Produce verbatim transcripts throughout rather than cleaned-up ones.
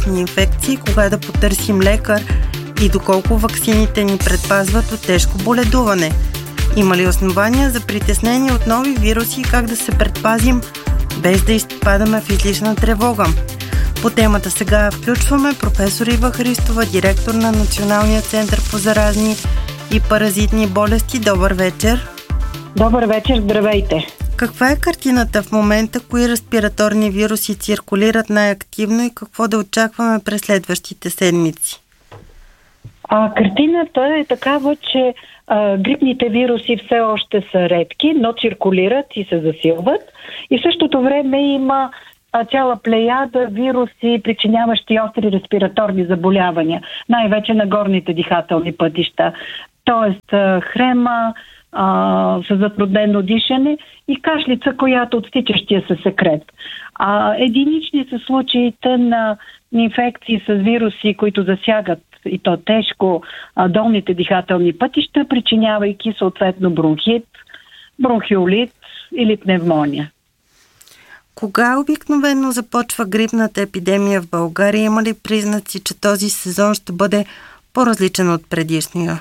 вирусни инфекции, кога да потърсим лекар и доколко ваксините ни предпазват от тежко боледуване. Има ли основания за притеснение от нови вируси и как да се предпазим, без да изпадаме в излишна тревога? По темата сега включваме професор Ива Христова, директор на Националния център по заразни и паразитни болести. Добър вечер! Добър вечер, здравейте! Каква е картината в момента? Кои респираторни вируси циркулират най-активно и какво да очакваме през следващите седмици? А, картината е такава, че а, грипните вируси все още са редки, но циркулират и се засилват. И в същото време има а, цяла плеяда вируси, причиняващи остри респираторни заболявания, най-вече на горните дихателни пътища. Тоест а, хрема, а, с затруднено дишане и кашлица, която от стичащия се секрет. А, единични са случаите на инфекции с вируси, които засягат и то тежко долните дихателни пътища, причинявайки съответно бронхит, бронхиолит или пневмония. Кога обикновено започва грипната епидемия в България? Има ли признаци, че този сезон ще бъде по-различен от предишния?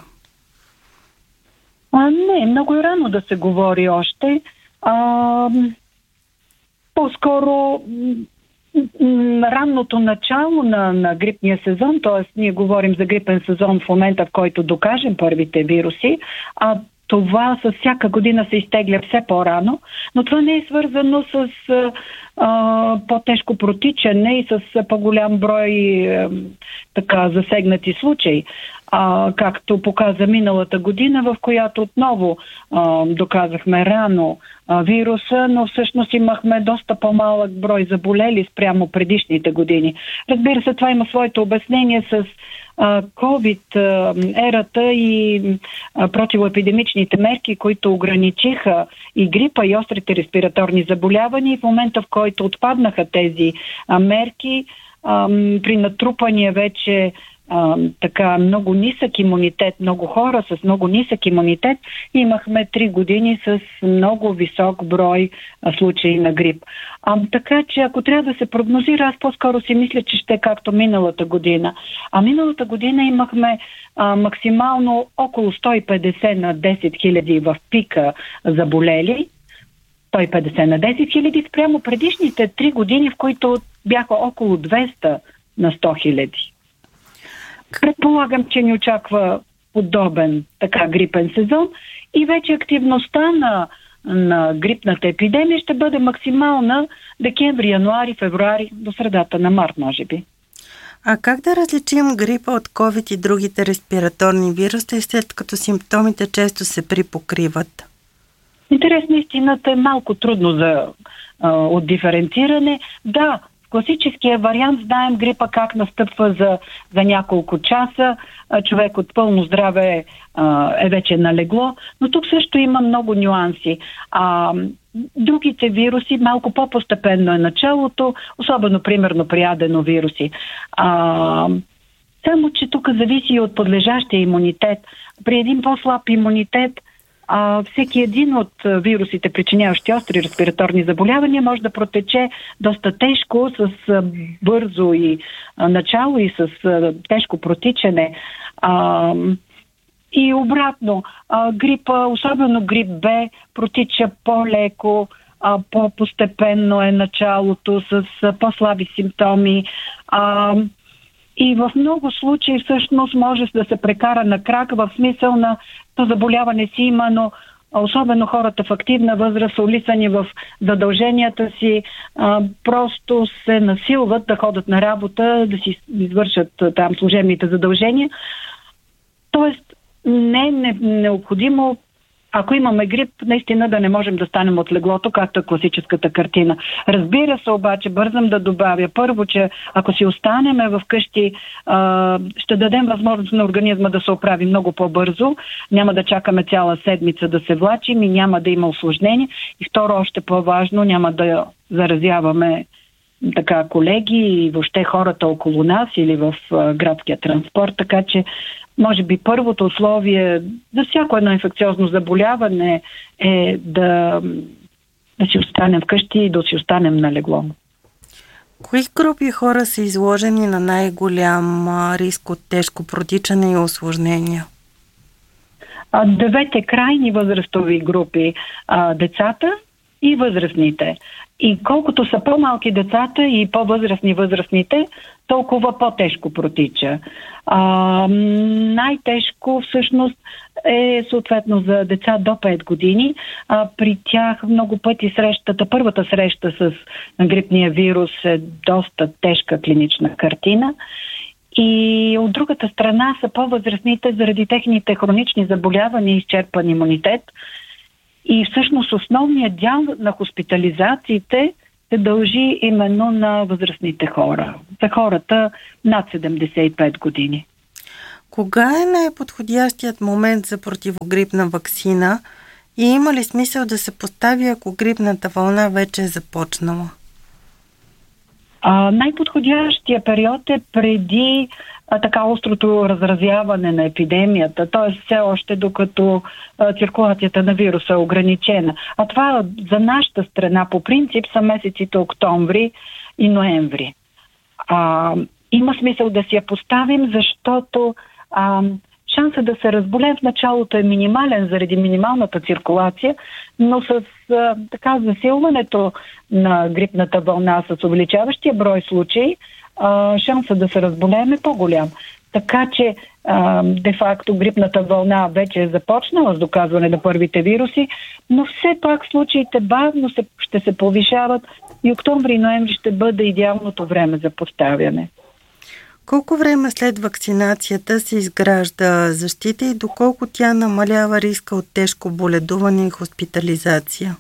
А, не, много е рано да се говори още. А, по-скоро ранното начало на, на грипния сезон, т.е. ние говорим за грипен сезон в момента, в който докажем първите вируси, а това с всяка година се изтегля все по-рано, но това не е свързано с а, по-тежко протичане и с по-голям брой а, така засегнати случаи. А, както показа миналата година, в която отново а, доказахме рано а, вируса, но всъщност имахме доста по-малък брой заболели спрямо предишните години. Разбира се, това има своето обяснение с а, COVID а, ерата и а, противоепидемичните мерки, които ограничиха и грипа, и острите респираторни заболявания. И в момента, в който отпаднаха тези а, мерки, а, при натрупания вече А, така много нисък имунитет, много хора с много нисък имунитет, имахме три години с много висок брой а, случаи на грип. А, така че ако трябва да се прогнозира, аз по-скоро си мисля, че ще е както миналата година. А миналата година имахме а, максимално около сто и петдесет на десет хиляди в пика заболели, сто и петдесет на десет хиляди спрямо предишните три години, в които бяха около двеста на сто хиляди. Предполагам, че ни очаква подобен така грипен сезон и вече активността на, на грипната епидемия ще бъде максимална декември, януари, февруари, до средата на март, може би. А как да различим грипа от COVID и другите респираторни вируси, след като симптомите често се припокриват? Интересно, истината е малко трудно за а, от диференциране. Да, в класическия вариант знаем грипа как настъпва за, за няколко часа. Човек от пълно здраве а, е вече налегло, но тук също има много нюанси. А, другите вируси малко по-постепенно е началото, особено примерно при аденовируси. А, само, че тук зависи и от подлежащия имунитет. При един по-слаб имунитет А, всеки един от вирусите, причиняващи остри респираторни заболявания, може да протече доста тежко, с а, бързо и а, начало и с а, тежко протичане. А, и обратно, а, грипа, особено грип Б, протича по-леко, а, по-постепенно е началото, с а, по-слаби симптоми. А, И в много случаи всъщност може да се прекара на крак, в смисъл на то заболяване си има, но особено хората в активна възраст са улисани в задълженията си, а, просто се насилват да ходят на работа, да си извършат там служебните задължения. Тоест не е необходимо, ако имаме грип, наистина да не можем да станем от леглото, както е класическата картина. Разбира се, обаче, бързам да добавя първо, че ако си останеме вкъщи, ще дадем възможност на организма да се оправи много по-бързо. Няма да чакаме цяла седмица да се влачим и няма да има усложнение. И второ, още по-важно, няма да заразяваме така колеги и въобще хората около нас или в градския транспорт, така че може би първото условие за всяко едно инфекциозно заболяване е да, да си останем вкъщи и да си останем на легло. Кои групи хора са изложени на най-голям риск от тежко протичане и осложнения? Девете крайни възрастови групи. Децата и възрастните. И колкото са по-малки децата и по-възрастни възрастните, толкова по-тежко протича. А, най-тежко всъщност е съответно за деца до пет години. А, при тях много пъти срещата, първата среща с грипния вирус е доста тежка клинична картина. И от другата страна са по-възрастните заради техните хронични заболявания и изчерпан имунитет. И всъщност основният дял на хоспитализациите се дължи именно на възрастните хора. За хората над седемдесет и пет години. Кога е най-подходящият момент за противогрипна ваксина и има ли смисъл да се постави, ако грипната вълна вече е започнала? А, най-подходящия период е преди а, така острото разразяване на епидемията, т.е. все още докато а, циркулацията на вируса е ограничена. А това за нашата страна по принцип са месеците октомври и ноември. А, има смисъл да си я поставим, защото а, шансът да се разболеем в началото е минимален заради минималната циркулация, но с а, така засилването на грипната вълна, с увеличаващия брой случаи, а, шансът да се разболеем е по-голям. Така че, а, де-факто, грипната вълна вече е започнала с доказване на първите вируси, но все пак случаите бавно се, ще се повишават и октомври и ноември ще бъде идеалното време за поставяне. Колко време след вакцинацията се изгражда защита и доколко тя намалява риска от тежко боледуване и хоспитализация?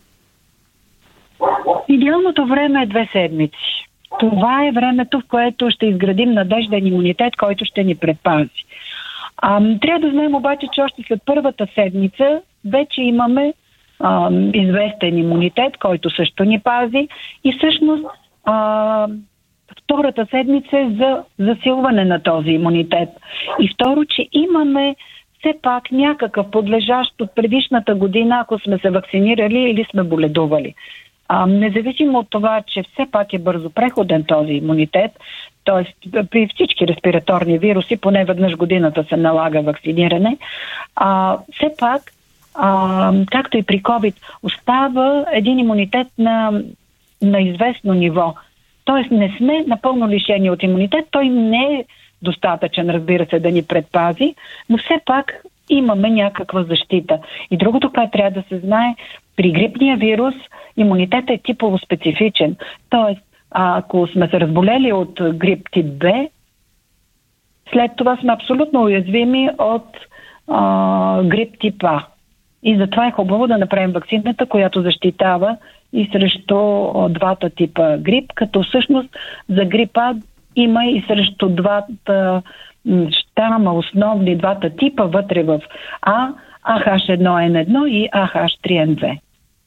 Идеалното време е две седмици. Това е времето, в което ще изградим надежден имунитет, който ще ни предпази. А, трябва да знаем обаче, че още след първата седмица вече имаме а, известен имунитет, който също ни пази и всъщност а, втората седмица е за засилване на този имунитет. И второ, че имаме все пак някакъв подлежащ от предишната година, ако сме се вакцинирали или сме боледували. А, независимо от това, че все пак е бързо преходен този имунитет, т.е. при всички респираторни вируси поне веднъж годината се налага вакциниране, а, все пак, а, както и при COVID, остава един имунитет на, на известно ниво. Тоест не сме напълно лишени от имунитет, той не е достатъчен, разбира се, да ни предпази, но все пак имаме някаква защита. И другото, което трябва да се знае, при грипния вирус имунитетът е типово специфичен. Тоест, ако сме се разболели от грип тип Б, след това сме абсолютно уязвими от а, грип тип А. И затова е хубаво да направим ваксината, която защитава и срещу двата типа грип, като всъщност за грип А има и срещу двата щама, основни двата типа вътре в А, А Х едно Н едно и А Х три Н две.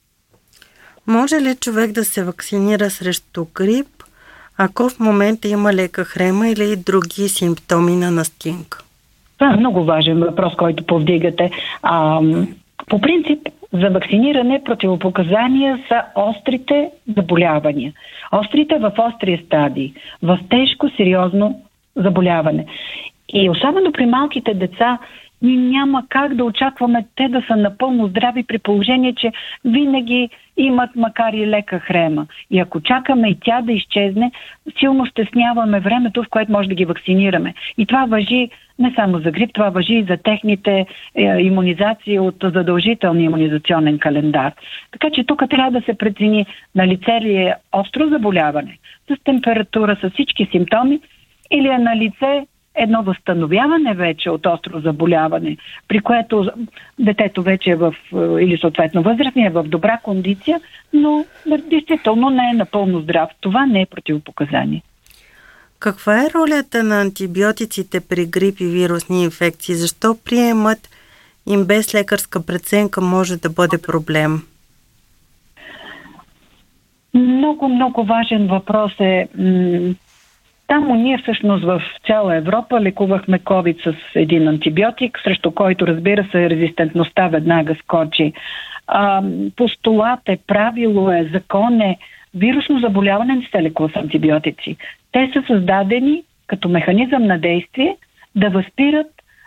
Може ли човек да се вакцинира срещу грип, ако в момента има лека хрема или други симптоми на настинка? Това е много важен въпрос, който повдигате. А, по принцип, за вакциниране противопоказания са острите заболявания. Острите в острия стадий, в тежко, сериозно заболяване. И особено при малките деца няма как да очакваме те да са напълно здрави при положение, че винаги имат макар и лека хрема. И ако чакаме и тя да изчезне, силно стесняваме времето, в което може да ги вакцинираме. И това важи не само за грип, това важи и за техните е, имунизации от задължителния имунизационен календар. Така че тук трябва да се прецени на лице ли е остро заболяване с температура, с всички симптоми, или е на лице едно възстановяване вече от остро заболяване, при което детето вече е в, или съответно възрастния е в добра кондиция, но действително не е напълно здрав. Това не е противопоказание. Каква е ролята на антибиотиците при грип и вирусни инфекции? Защо приемат им без лекарска преценка може да бъде проблем? Много, много важен въпрос е... М- Само ние всъщност в цяла Европа лекувахме COVID с един антибиотик, срещу който, разбира се, резистентността веднага скочи. А, постулат е, правило е, закон е вирусно заболяване не се лекува с антибиотици. Те са създадени като механизъм на действие да възпират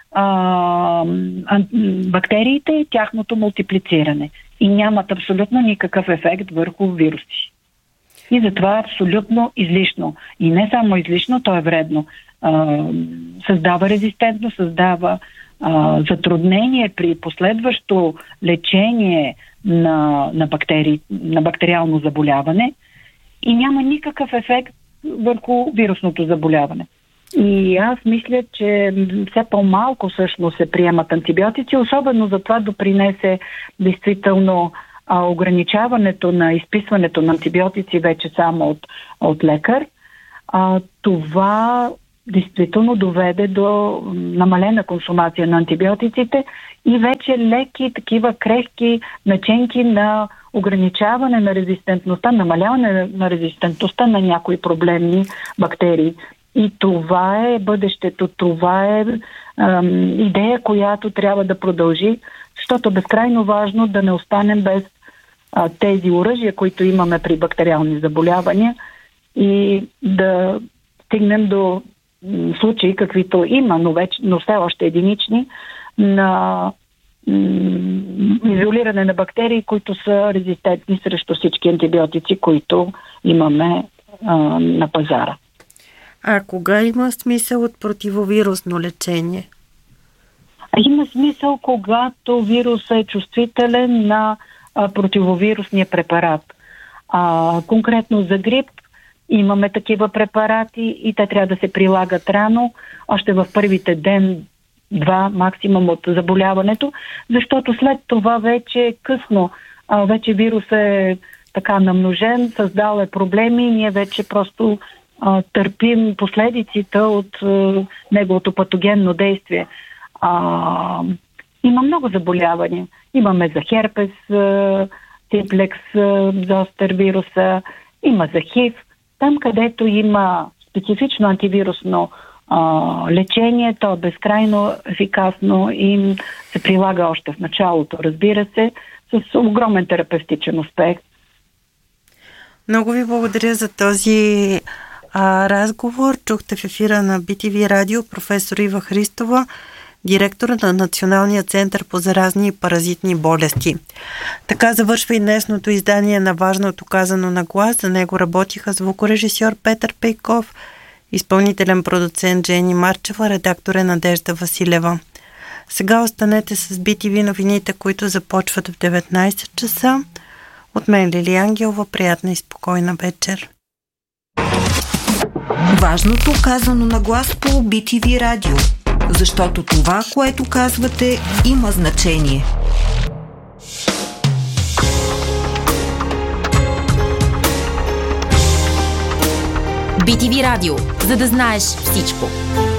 а, бактериите и тяхното мултиплициране. И нямат абсолютно никакъв ефект върху вируси. И затова е абсолютно излишно. И не само излишно, то е вредно. А, създава резистентност, създава а, затруднение при последващо лечение на, на, бактерии, на бактериално заболяване и няма никакъв ефект върху вирусното заболяване. И аз мисля, че все по-малко всъщност се приемат антибиотици, особено за това допринесе действително а, ограничаването на изписването на антибиотици вече само от, от лекар. А, това действително доведе до намалена консумация на антибиотиците и вече леки такива крехки наченки на ограничаване на резистентността, намаляване на резистентността на някои проблемни бактерии. И това е бъдещето, това е ем, идея, която трябва да продължи, защото е безкрайно важно да не останем без а, тези оръжия, които имаме при бактериални заболявания и да стигнем до м, случаи, каквито има, но, вече, но все още единични, на м, изолиране на бактерии, които са резистентни срещу всички антибиотици, които имаме а, на пазара. А кога има смисъл от противовирусно лечение? Има смисъл, когато вирусът е чувствителен на а, противовирусния препарат. А, конкретно за грип имаме такива препарати и те трябва да се прилагат рано, още в първите ден-два максимум от заболяването, защото след това вече е късно. А, вече вирусът е така намножен, създал е проблеми и ние вече просто търпим последиците от е, неговото патогенно действие. А, има много заболявания. Имаме за херпес, е, типлекс, е, зостер вируса, има за хив. Там, където има специфично антивирусно е, лечение, то е безкрайно ефикасно и се прилага още в началото, разбира се, с огромен терапевтичен успех. Много ви благодаря за този А, разговор. Чухте в ефира на Би Ти Ви радио професор Ива Христова, директор на Националния център по заразни и паразитни болести. Така завършва и днешното издание на Важното казано на глас. За него работиха звукорежисьор Петър Пейков, изпълнителен продуцент Жени Марчева, редактор е Надежда Василева. Сега останете с Би Ти Ви новините, които започват в деветнайсет часа. От мен Лили Ангелова, приятна и спокойна вечер. Важното казано на глас по Би Ти Ви радио, защото това, което казвате, има значение. Би Ти Ви радио, за да знаеш всичко.